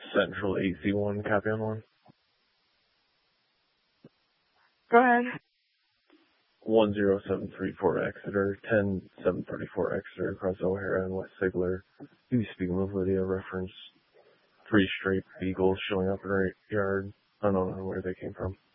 Central AC1, copy on 1. Go ahead. 10734 Exeter, 10734 Exeter, across O'Hara and West Sigler. You speaking with Lydia, reference 3 straight beagles showing up in our yard. I don't know where they came from.